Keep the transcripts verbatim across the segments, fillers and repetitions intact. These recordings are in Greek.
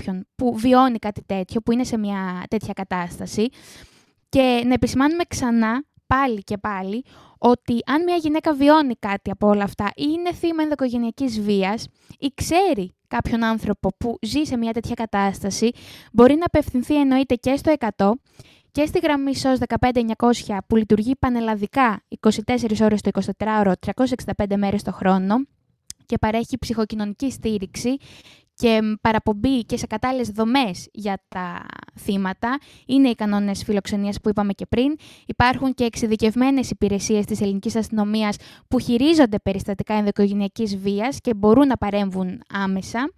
κάποιον που βιώνει κάτι τέτοιο, που είναι σε μια τέτοια κατάσταση και να επισημάνουμε ξανά, πάλι και πάλι, ότι αν μια γυναίκα βιώνει κάτι από όλα αυτά ή είναι θύμα ενδοοικογενειακής βίας ή ξέρει κάποιον άνθρωπο που ζει σε μια τέτοια κατάσταση, μπορεί να απευθυνθεί εννοείται και στο εκατό και στη γραμμή σος δεκαπέντε εννιακόσια που λειτουργεί πανελλαδικά είκοσι τέσσερις ώρες το εικοσιτετράωρο, τριακόσιες εξήντα πέντε μέρες το χρόνο και παρέχει ψυχοκοινωνική στήριξη και παραπομπή και σε κατάλληλες δομές για τα θύματα. Είναι οι κανόνες φιλοξενίας που είπαμε και πριν. Υπάρχουν και εξειδικευμένες υπηρεσίες της ελληνικής αστυνομίας που χειρίζονται περιστατικά ενδοοικογενειακής βίας και μπορούν να παρέμβουν άμεσα.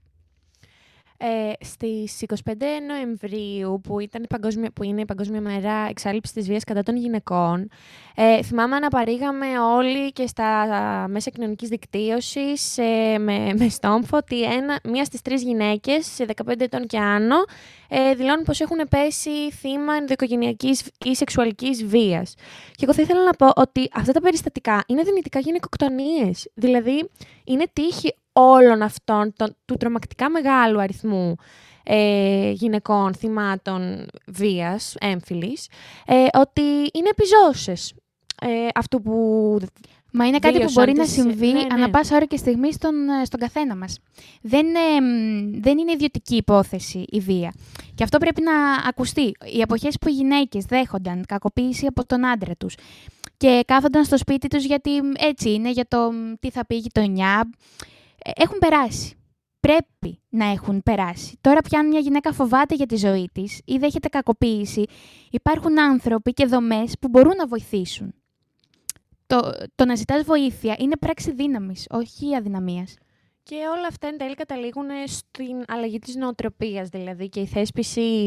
Ε, στις είκοσι πέντε Νοεμβρίου, που, ήταν η παγκόσμια, που είναι η Παγκόσμια Μέρα Εξάλληψης της Βίας κατά των Γυναικών, ε, θυμάμαι να παρήγαμε όλοι και στα μέσα κοινωνικής δικτύωσης ε, με, με στόμφο ότι ένα, μία στις τρεις γυναίκες σε δεκαπέντε ετών και άνω ε, δηλώνουν πως έχουν πέσει θύμα ενδοοικογενειακής ή σεξουαλικής βίας. Και εγώ θα ήθελα να πω ότι αυτά τα περιστατικά είναι δυνητικά γυναικοκτονίες. Δηλαδή, είναι τύχη όλων αυτών το, του τρομακτικά μεγάλου αριθμού ε, γυναικών θυμάτων βίας, έμφυλης, ε, ότι είναι επιζώσες ε, αυτού που... Μα είναι κάτι που μπορεί να συμβεί ναι, ναι. ανά πάσα ώρα και στιγμή στον, στον καθένα μας. Δεν, ε, δεν είναι ιδιωτική υπόθεση η βία. Και αυτό πρέπει να ακουστεί. Οι εποχές που οι γυναίκες δέχονταν κακοποίηση από τον άντρα τους και κάθονταν στο σπίτι τους γιατί έτσι είναι, για το τι θα πει η γειτονιά, έχουν περάσει. Πρέπει να έχουν περάσει. Τώρα πια αν μια γυναίκα φοβάται για τη ζωή της ή δέχεται κακοποίηση, υπάρχουν άνθρωποι και δομές που μπορούν να βοηθήσουν. Το, το να ζητάς βοήθεια είναι πράξη δύναμης, όχι αδυναμίας. Και όλα αυτά εν τέλει καταλήγουν στην αλλαγή της νοοτροπίας, δηλαδή και η θέσπιση,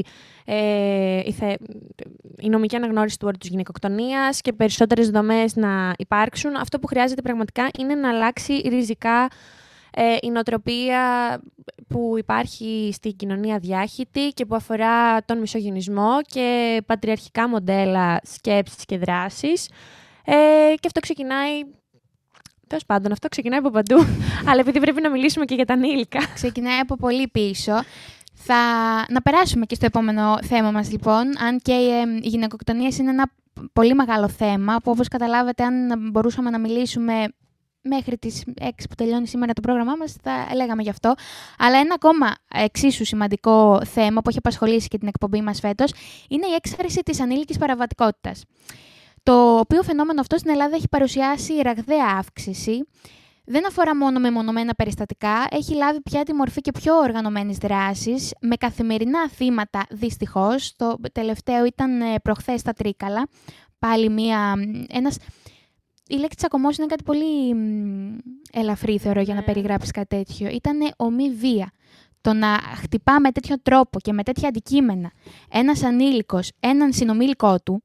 ε, η, θε, η νομική αναγνώριση του όρου της γυναικοκτονίας και περισσότερες δομές να υπάρξουν. Αυτό που χρειάζεται πραγματικά είναι να αλλάξει ριζικά ε, η νοοτροπία που υπάρχει στην κοινωνία διάχυτη και που αφορά τον μισογυνισμό και πατριαρχικά μοντέλα σκέψης και δράσης. Ε, και αυτό ξεκινάει... Τέλος πάντων, αυτό ξεκινάει από παντού, αλλά επειδή πρέπει να μιλήσουμε και για τα ανήλικα. Ξεκινάει από πολύ πίσω. Θα... Να περάσουμε και στο επόμενο θέμα μας, λοιπόν. Αν και ε, οι γυναικοκτονίες είναι ένα πολύ μεγάλο θέμα, που όπως καταλάβατε, αν μπορούσαμε να μιλήσουμε μέχρι τις έξι που τελειώνει σήμερα το πρόγραμμά μας, θα λέγαμε γι' αυτό. Αλλά ένα ακόμα εξίσου σημαντικό θέμα που έχει απασχολήσει και την εκπομπή μας φέτος είναι η έξαρση της ανήλικης παραβατικότητας. Το οποίο φαινόμενο αυτό στην Ελλάδα έχει παρουσιάσει ραγδαία αύξηση. Δεν αφορά μόνο μεμονωμένα περιστατικά, έχει λάβει πια τη μορφή και πιο οργανωμένης δράσης, με καθημερινά θύματα δυστυχώς. Το τελευταίο ήταν προχθές στα Τρίκαλα. Πάλι μία, ένας... Η λέξη τσακωμός είναι κάτι πολύ ελαφρύ, θεωρώ, για να περιγράψεις κάτι τέτοιο. Ήτανε ομή βία. Το να χτυπά με τέτοιο τρόπο και με τέτοια αντικείμενα ένας ανήλικος, έναν συνομήλικό του,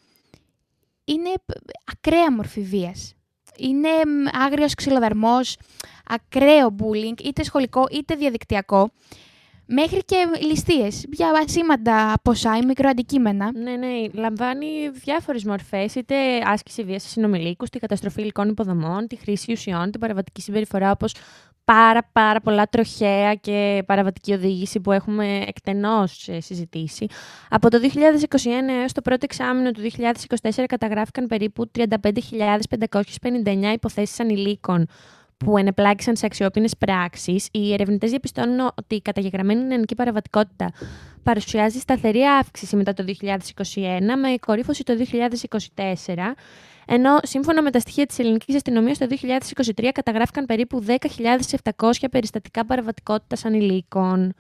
είναι ακραία μορφή βίας. Είναι άγριος ξυλοδαρμός, ακραίο bullying, είτε σχολικό είτε διαδικτυακό, μέχρι και ληστείες για ασήμαντα ποσά ή μικροαντικείμενα. Ναι, ναι, λαμβάνει διάφορες μορφές, είτε άσκηση βίας σε συνομηλίκους, τη καταστροφή υλικών υποδομών, τη χρήση ουσιών, την παραβατική συμπεριφορά, όπως πάρα πάρα πολλά τροχαία και παραβατική οδήγηση που έχουμε εκτενώς συζητήσει. Από το δύο χιλιάδες είκοσι ένα έως το πρώτο εξάμηνο του δύο χιλιάδες είκοσι τέσσερα καταγράφηκαν περίπου τριάντα πέντε χιλιάδες πεντακόσιες πενήντα εννέα υποθέσεις ανηλίκων που ενεπλάκησαν σε αξιόπινες πράξεις. Οι ερευνητές διαπιστώνουν ότι η καταγεγραμμένη νεανική παραβατικότητα παρουσιάζει σταθερή αύξηση μετά το δύο χιλιάδες είκοσι ένα, με κορύφωση το δύο χιλιάδες είκοσι τέσσερα, ενώ σύμφωνα με τα στοιχεία της ελληνικής αστυνομίας το δύο χιλιάδες είκοσι τρία καταγράφηκαν περίπου δέκα χιλιάδες επτακόσια περιστατικά παραβατικότητας ανηλίκων.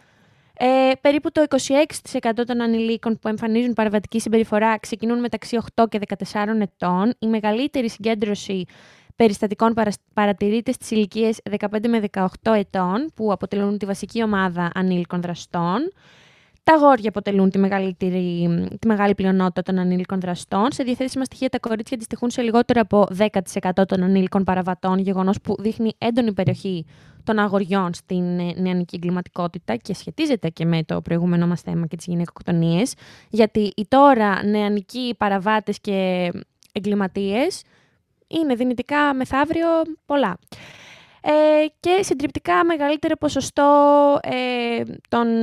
Ε, περίπου το είκοσι έξι τοις εκατό των ανηλίκων που εμφανίζουν παραβατική συμπεριφορά ξεκινούν μεταξύ οκτώ και δεκατεσσάρων ετών. Η μεγαλύτερη συγκέντρωση περιστατικών παρατηρείται στις ηλικίες δεκαπέντε με δεκαοκτώ ετών, που αποτελούν τη βασική ομάδα ανήλικων δραστών. Τα αγόρια αποτελούν τη, τη μεγάλη πλειονότητα των ανήλικων δραστών. Σε διαθέσιμα στοιχεία, τα κορίτσια αντιστοιχούν σε λιγότερο από δέκα τοις εκατό των ανήλικων παραβατών, γεγονός που δείχνει έντονη περιοχή των αγοριών στην νεανική εγκληματικότητα και σχετίζεται και με το προηγούμενο μας θέμα και τις γυναικοκτονίες, γιατί οι τώρα νεανικοί παραβάτες και εγκληματίες είναι δυνητικά μεθαύριο πολλά. Ε, και συντριπτικά μεγαλύτερο ποσοστό ε, των